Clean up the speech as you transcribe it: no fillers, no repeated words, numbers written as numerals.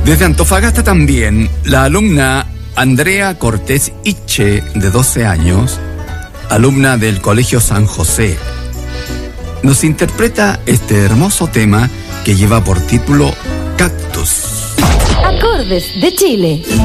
Desde Antofagasta también, la alumna Andrea Cortés Iche, de 12 años, alumna del Colegio San José, nos interpreta este hermoso tema que lleva por título Cactus. Acordes de Chile.